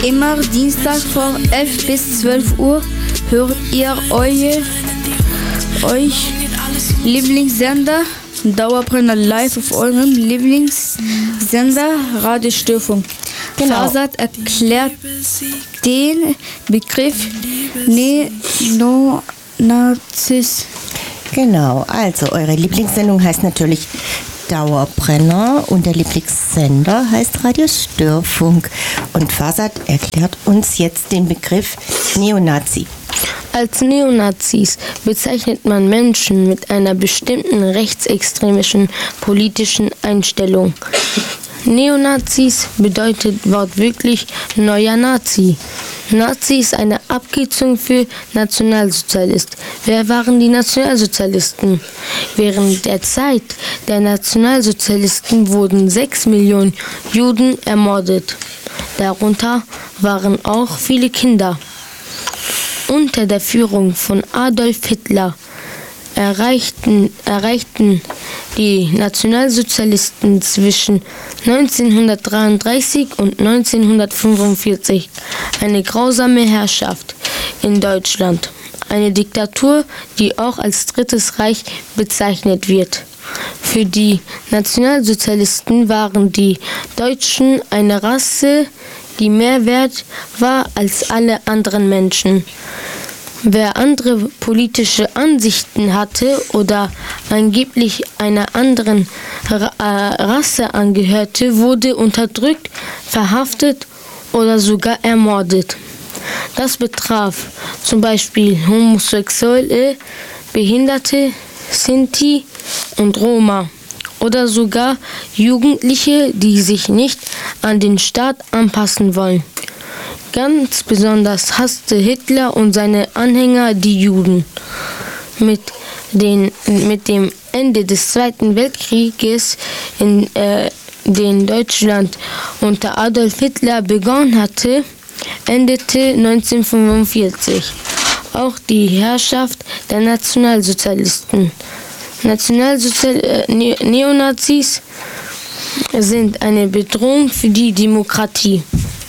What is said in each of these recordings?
Immer Dienstag von 11 bis 12 Uhr hört ihr euch Lieblingssender Dauerbrenner live auf eurem Lieblingssender Radio Störfunk. Genau. Farsad erklärt den Begriff Neonazis. Genau, also eure Lieblingssendung heißt natürlich Dauerbrenner und der Lieblingssender heißt Radio Störfunk. Und Farsad erklärt uns jetzt den Begriff Neonazi. Als Neonazis bezeichnet man Menschen mit einer bestimmten rechtsextremischen politischen Einstellung. Neonazis bedeutet wortwörtlich neuer Nazi. Nazi ist eine Abkürzung für Nationalsozialist. Wer waren die Nationalsozialisten? Während der Zeit der Nationalsozialisten wurden 6 Millionen Juden ermordet. Darunter waren auch viele Kinder. Unter der Führung von Adolf Hitler erreichten die Nationalsozialisten zwischen 1933 und 1945 eine grausame Herrschaft in Deutschland. Eine Diktatur, die auch als Drittes Reich bezeichnet wird. Für die Nationalsozialisten waren die Deutschen eine Rasse, die mehr wert war als alle anderen Menschen. Wer andere politische Ansichten hatte oder angeblich einer anderen Rasse angehörte, wurde unterdrückt, verhaftet oder sogar ermordet. Das betraf zum Beispiel Homosexuelle, Behinderte, Sinti und Roma oder sogar Jugendliche, die sich nicht an den Staat anpassen wollen. Ganz besonders hasste Hitler und seine Anhänger die Juden. Mit dem Ende des Zweiten Weltkrieges, in den Deutschland unter Adolf Hitler begonnen hatte, endete 1945 auch die Herrschaft der Nationalsozialisten. Neonazis sind eine Bedrohung für die Demokratie.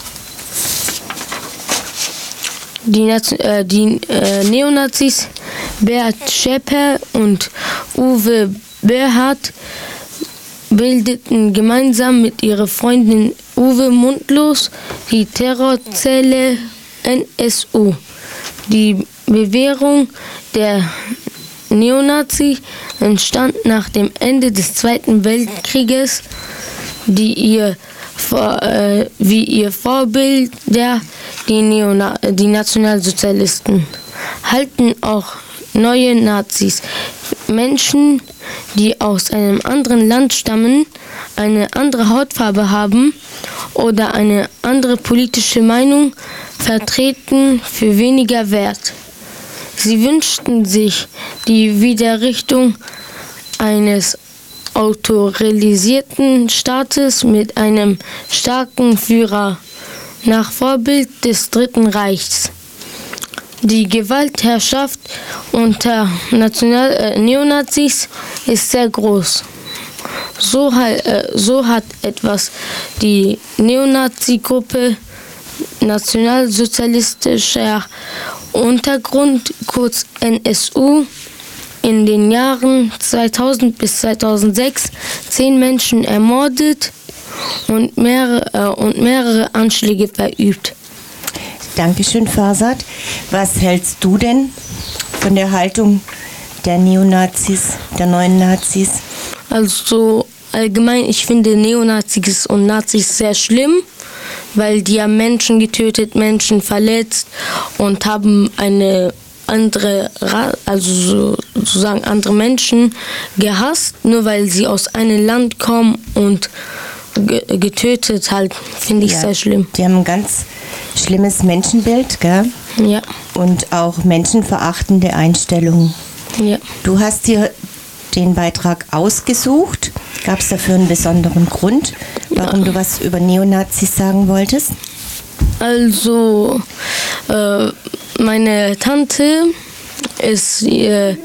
Die Neonazis Bert Schäper und Uwe Berhardt bildeten gemeinsam mit ihrer Freundin Uwe Mundlos die Terrorzelle NSU. Die Bewährung der Neonazi entstand nach dem Ende des Zweiten Weltkrieges, wie ihr Vorbilder die Nationalsozialisten halten auch neue Nazis. Menschen, die aus einem anderen Land stammen, eine andere Hautfarbe haben oder eine andere politische Meinung vertreten, für weniger wert. Sie wünschten sich die Wiederrichtung eines autorisierten Staates mit einem starken Führer, nach Vorbild des Dritten Reichs. Die Gewaltherrschaft unter Neonazis ist sehr groß. So hat etwas die Neonazi-Gruppe Nationalsozialistischer Untergrund, kurz NSU, in den Jahren 2000 bis 2006 10 Menschen ermordet und mehrere Anschläge verübt. Dankeschön, Farsad. Was hältst du denn von der Haltung der Neonazis, der neuen Nazis? Also allgemein, ich finde Neonazis und Nazis sehr schlimm, weil die haben Menschen getötet, Menschen verletzt und haben eine andere, also sozusagen andere Menschen gehasst, nur weil sie aus einem Land kommen und getötet halt, finde ich sehr schlimm. Die haben ein ganz schlimmes Menschenbild, gell? Ja. Und auch menschenverachtende Einstellungen. Ja. Du hast dir den Beitrag ausgesucht. Gab es dafür einen besonderen Grund, warum du was über Neonazis sagen wolltest? Also, meine Tante ist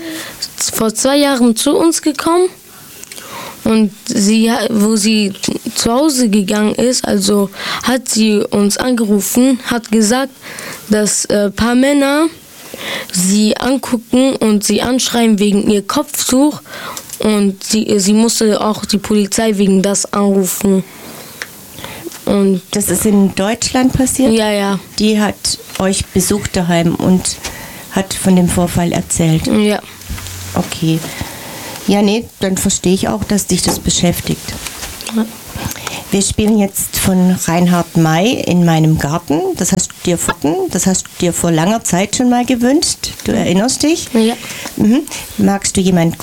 vor 2 Jahren zu uns gekommen und wo sie zu Hause gegangen ist, also hat sie uns angerufen, hat gesagt, dass ein paar Männer sie angucken und sie anschreien wegen ihr Kopftuch und sie musste auch die Polizei wegen das anrufen. Und Das ist in Deutschland passiert? ja. Die hat euch besucht daheim und hat von dem Vorfall erzählt? Ja. Okay. Ja, nee, dann verstehe ich auch, dass dich das beschäftigt. Ja. Wir spielen jetzt von Reinhard May in meinem Garten. Das hast du dir vor langer Zeit schon mal gewünscht. Du erinnerst dich? Ja. Magst du jemanden